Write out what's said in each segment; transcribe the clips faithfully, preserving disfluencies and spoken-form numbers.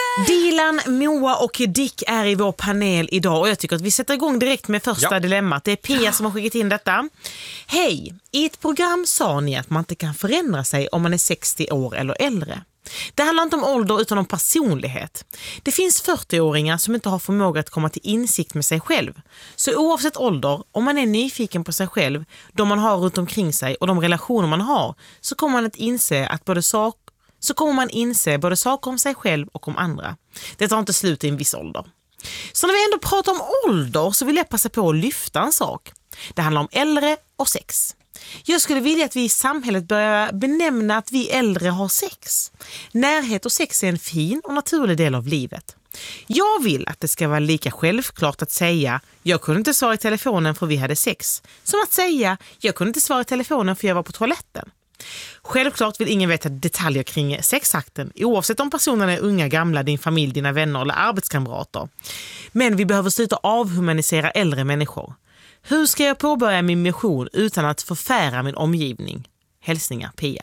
Dilan, Moa och Dick är i vår panel idag och jag tycker att vi sätter igång direkt med första ja. dilemmat. Det är Pia som har skickat in detta. Hej, i ett program sa ni att man inte kan förändra sig om man är sextio år eller äldre. Det handlar inte om ålder utan om personlighet. Det finns fyrtio-åringar som inte har förmåga att komma till insikt med sig själv. Så oavsett ålder, om man är nyfiken på sig själv, de man har runt omkring sig och de relationer man har, så kommer man att inse att både sak så kommer man inse både saker om sig själv och om andra. Det tar inte slut i en viss ålder. Så när vi ändå pratar om ålder så vill jag passa på att lyfta en sak. Det handlar om äldre och sex. Jag skulle vilja att vi i samhället börjar benämna att vi äldre har sex. Närhet och sex är en fin och naturlig del av livet. Jag vill att det ska vara lika självklart att säga jag kunde inte svara i telefonen för vi hade sex, som att säga jag kunde inte svara i telefonen för jag var på toaletten. Självklart vill ingen veta detaljer kring sexakten, oavsett om personerna är unga, gamla, din familj, dina vänner eller arbetskamrater. Men vi behöver sluta avhumanisera äldre människor. Hur ska jag påbörja min mission utan att förfära min omgivning? Hälsningar, Pia.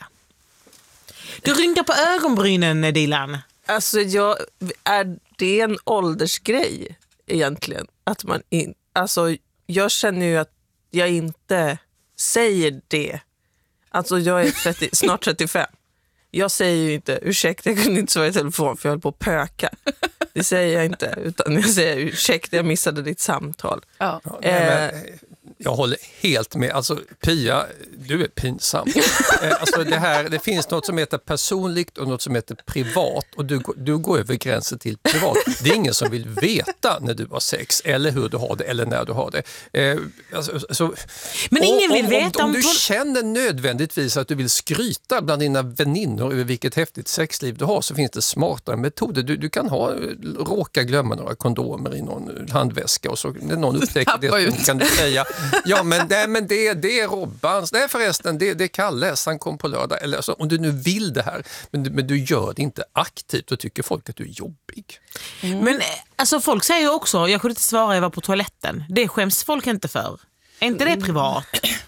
Du rynkar på ögonbrynen, Dilan. Alltså, jag, är det en åldersgrej egentligen? Att man in, alltså, jag känner ju att jag inte säger det. Alltså, jag är trettio, snart trettiofem. Jag säger ju inte, ursäkta, jag kunde inte svara i telefon för jag höll på att pöka. Det säger jag inte, utan jag säger ursäkta, jag missade ditt samtal. Ja. Ja, nej, men, jag håller helt med. Alltså, Pia, du är pinsam. Alltså, det, här, det finns något som heter personligt och något som heter privat. Och du, du går över gränsen till privat. Det är ingen som vill veta när du har sex eller hur du har det eller när du har det. Eh, alltså, så, men ingen vill om, veta om, om om du känner nödvändigtvis att du vill skryta bland dina väninnor över vilket häftigt sexliv du har, så finns det smartare metoder. Du, du kan ha, råka glömma några kondomer i någon handväska och så när någon upptäcker det så kan du säga ja, men det, men det, det är Robbans, det är förresten, det, det är Kalles, han kom på lördag. Eller, alltså, om du nu vill det här, men du, men du gör det inte aktivt, då tycker folk att du är jobbig. Mm. Men alltså, folk säger ju också, jag kunde inte svara, jag var på toaletten. Det skäms folk inte för. Är inte det privat?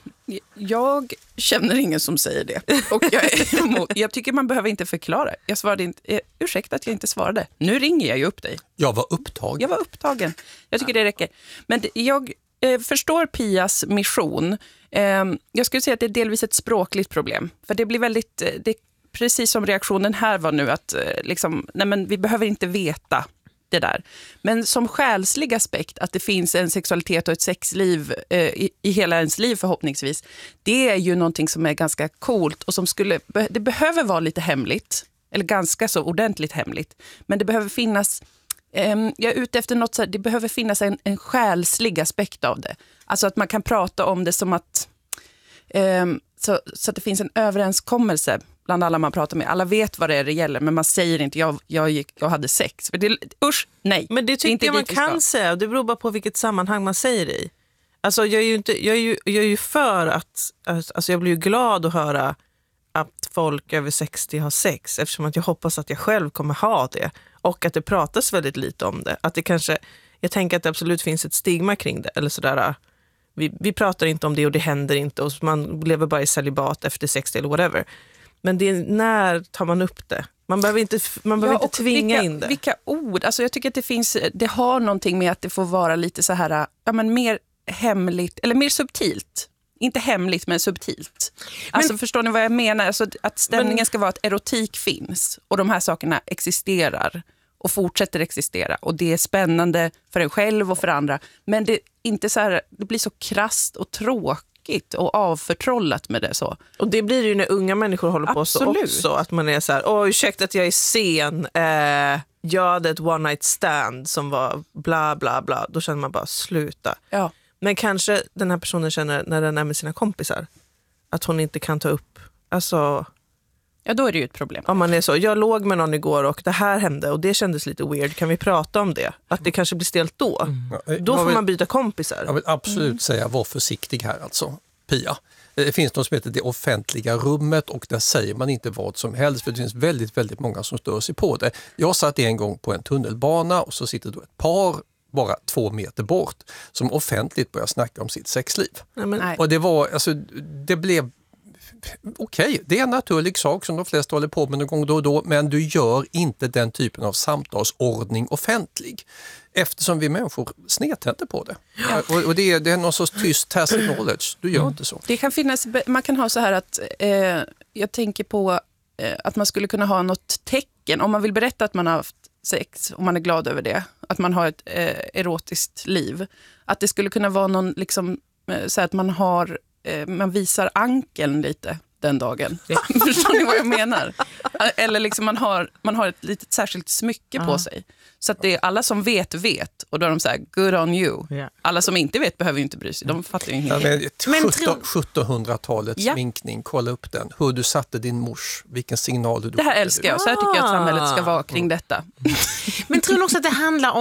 Jag känner ingen som säger det. Och jag, är emot. Jag tycker man behöver inte förklara. Jag svarade inte, eh, ursäkta att jag inte svarade. Nu ringer jag ju upp dig. Jag var upptagen. Jag var upptagen. Jag tycker det räcker. Men det, jag eh, förstår Pias mission. Eh, jag skulle säga att det är delvis ett språkligt problem. För det blir väldigt, eh, det är precis som reaktionen här var nu att eh, liksom, nej men vi behöver inte veta det där. Men som själslig aspekt, att det finns en sexualitet och ett sexliv eh, i, i hela ens liv förhoppningsvis, det är ju någonting som är ganska coolt och som skulle, det behöver vara lite hemligt, eller ganska så ordentligt hemligt, men det behöver finnas, eh, jag är ute efter något så här, det behöver finnas en, en själslig aspekt av det. Alltså att man kan prata om det som att eh, så, så att det finns en överenskommelse bland alla man pratar med. Alla vet vad det är det gäller, men man säger inte jag, jag, gick, jag hade sex. För det, usch, nej. Men det tycker det inte jag man kan säga. Det beror bara på vilket sammanhang man säger det i. Alltså jag är ju, inte, jag är ju, jag är ju för att, alltså jag blir ju glad att höra att folk över sextio har sex, eftersom att jag hoppas att jag själv kommer ha det. Och att det pratas väldigt lite om det. Att det kanske, jag tänker att det absolut finns ett stigma kring det. Eller sådär, vi, vi pratar inte om det och det händer inte. Och man lever bara i celibat efter sextio eller whatever. Men det är, när tar man upp det? Man behöver inte, man behöver ja, inte tvinga vilka, in det. Vilka ord? Alltså jag tycker att det finns, det har någonting med att det får vara lite så här, ja men mer hemligt, eller mer subtilt. Inte hemligt, men subtilt. Alltså men, förstår ni vad jag menar? Alltså att stämningen men, ska vara att erotik finns och de här sakerna existerar och fortsätter existera. Och det är spännande för en själv och för andra. Men det, är inte så här, det blir så krasst och tråkigt och avförtrollat med det så. Och det blir ju när unga människor håller på Absolut. så också. Att man är så här, åh ursäkta att jag är sen. Eh, jag hade ett one night stand som var bla bla bla. Då känner man bara sluta. Ja. Men kanske den här personen känner när den är med sina kompisar att hon inte kan ta upp. Alltså... Ja, då är det ju ett problem. Om man är så, jag låg med någon igår och det här hände och det kändes lite weird. Kan vi prata om det? Att det kanske blir stelt då. Mm. Då får vill, man byta kompisar. Jag vill absolut mm. säga, var försiktig här alltså, Pia. Det finns något som heter det offentliga rummet och där säger man inte vad som helst för det finns väldigt, väldigt många som stör sig på det. Jag satt en gång på en tunnelbana och så sitter då ett par bara två meter bort som offentligt börjar snacka om sitt sexliv. Nej, men, och det var, alltså, det blev okej, okay, det är en naturlig sak som de flesta håller på med någon gång då och då, men du gör inte den typen av samtalsordning offentlig. Eftersom vi människor snedtänder på det. Ja. Och, och det, är, det är någon sorts tyst tacit knowledge. Du gör mm. inte så. Det kan finnas, man kan ha så här att, eh, jag tänker på eh, att man skulle kunna ha något tecken, om man vill berätta att man har haft sex, om man är glad över det, att man har ett eh, erotiskt liv. Att det skulle kunna vara någon, liksom, eh, så att man har, eh, man visar ankeln lite den dagen. Ja. Förstår ni vad jag menar? Eller liksom man har, man har ett litet särskilt smycke uh-huh. på sig. Så att det är alla som vet, vet. Och då är de så här, good on you. Yeah. Alla som inte vet behöver ju inte bry sig. De fattar ju ingenting. Ja, men sjuttonhundratalets ja. sminkning, kolla upp den. Hur du satte din mors, vilken signal du... Det här älskar jag. Så här tycker jag att samhället ska vara kring detta. Men tror ni också att det handlar om